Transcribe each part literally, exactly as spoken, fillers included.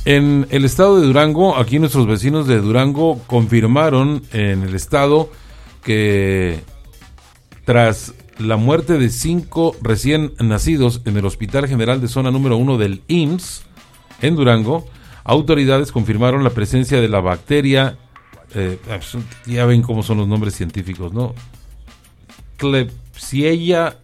En el estado de Durango, aquí nuestros vecinos de Durango confirmaron en el estado que tras la muerte de cinco recién nacidos en el Hospital General de Zona número uno del I M S S en Durango, autoridades confirmaron la presencia de la bacteria, eh, ya ven cómo son los nombres científicos, ¿no? Klebsiella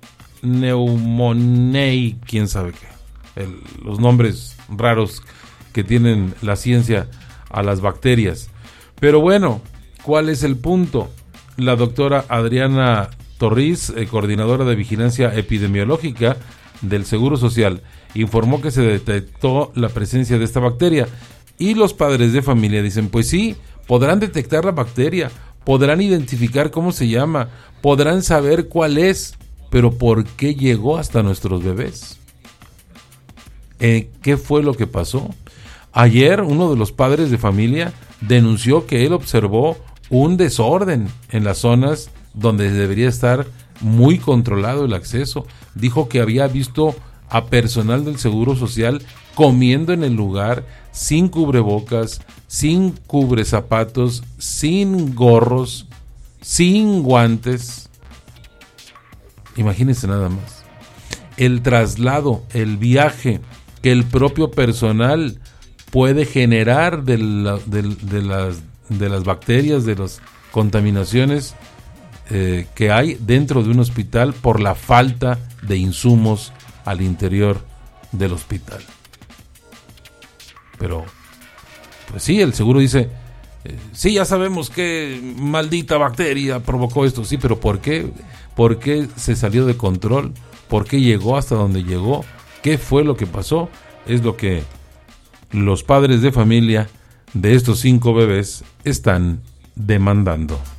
pneumoniae, quién sabe qué, el, los nombres raros que tienen la ciencia a las bacterias. Pero bueno, ¿cuál es el punto? La doctora Adriana Torriz, eh, coordinadora de vigilancia epidemiológica del Seguro Social, informó que se detectó la presencia de esta bacteria y los padres de familia dicen, pues sí, podrán detectar la bacteria, podrán identificar cómo se llama, podrán saber cuál es, pero ¿por qué llegó hasta nuestros bebés? Eh, ¿Qué fue lo que pasó? Ayer uno de los padres de familia denunció que él observó un desorden en las zonas donde debería estar muy controlado el acceso. Dijo que había visto a personal del Seguro Social comiendo en el lugar sin cubrebocas, sin cubrezapatos, sin gorros, sin guantes. Imagínense nada más. El traslado, el viaje que el propio personal puede generar de, la, de, de, las, de las bacterias, de las contaminaciones eh, que hay dentro de un hospital por la falta de insumos al interior del hospital. Pero, pues sí, el seguro dice, eh, sí, ya sabemos que maldita bacteria provocó esto, sí, pero ¿por qué? ¿Por qué se salió de control? ¿Por qué llegó hasta donde llegó? ¿Qué fue lo que pasó? Es lo que los padres de familia de estos cinco bebés están demandando.